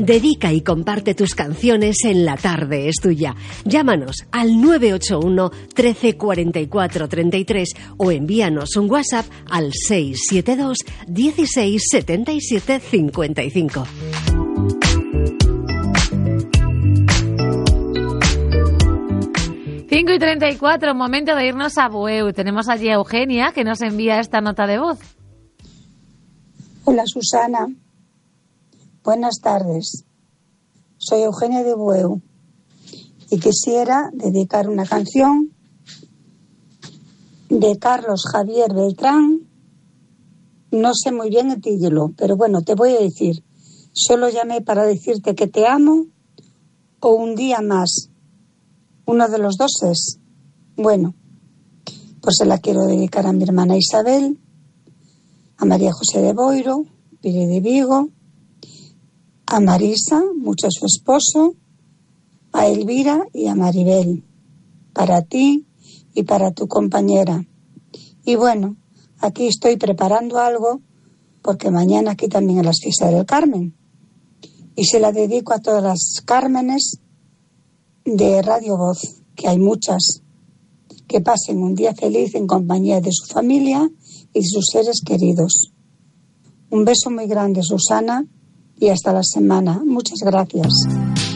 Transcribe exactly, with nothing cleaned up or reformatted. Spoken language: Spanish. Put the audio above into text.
Dedica y comparte tus canciones en La Tarde es Tuya. Llámanos al nueve ocho uno, trece, cuarenta y cuatro, treinta y tres o envíanos un WhatsApp al seis siete dos, dieciséis, setenta y siete, cincuenta y cinco. cinco y treinta y cuatro, momento de irnos a Bueu. Tenemos allí a Eugenia, que nos envía esta nota de voz. Hola Susana, buenas tardes. Soy Eugenia de Bueu y quisiera dedicar una canción de Carlos Javier Beltrán. No sé muy bien el título, pero bueno, te voy a decir. Solo llamé para decirte que te amo o un día más. Uno de los dos es. Bueno, pues se la quiero dedicar a mi hermana Isabel, a María José de Boiro, Piri de Vigo, a Marisa, mucho a su esposo, a Elvira y a Maribel. Para ti y para tu compañera. Y bueno, aquí estoy preparando algo porque mañana aquí también es la fiesta del Carmen. Y se la dedico a todas las Cármenes de Radio Voz, que hay muchas, que pasen un día feliz en compañía de su familia y sus seres queridos. Un beso muy grande, Susana, y hasta la semana. Muchas gracias.